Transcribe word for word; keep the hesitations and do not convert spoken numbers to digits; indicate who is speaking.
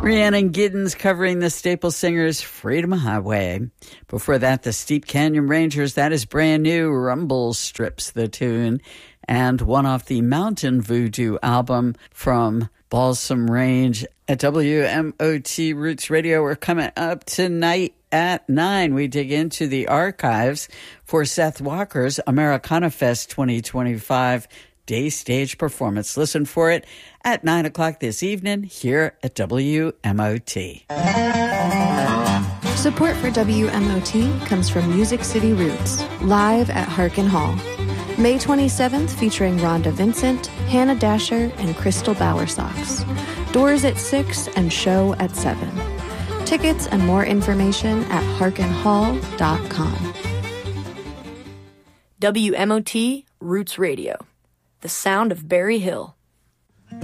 Speaker 1: Rhiannon Giddens covering the Staple Singers' Freedom Highway. Before that, the Steep Canyon Rangers, that is brand new. Rumble Strips the tune. And one off the Mountain Voodoo album from Balsam Range at W M O T Roots Radio. We're coming up tonight at nine. We dig into the archives for Seth Walker's Americana Fest twenty twenty-five day stage performance. Listen for it at nine o'clock this evening here at W M O T.
Speaker 2: Support for W M O T comes from Music City Roots, live at Harkin Hall. May twenty-seventh, featuring Rhonda Vincent, Hannah Dasher, and Crystal Bowersox. Doors at six and show at seven. Tickets and more information at harkin hall dot com.
Speaker 3: W M O T Roots Radio, the sound of Berry Hill.